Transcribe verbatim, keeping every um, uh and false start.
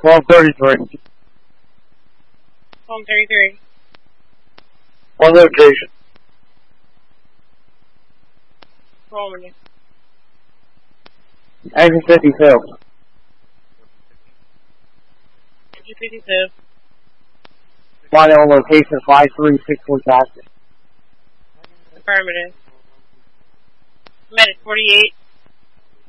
twelve thirty-three. twelve thirty-three. One location. Rolling. Engine fifty-two. Engine fifty-two. Flying on location five three six one Taxi. Affirmative. Medic forty-eight.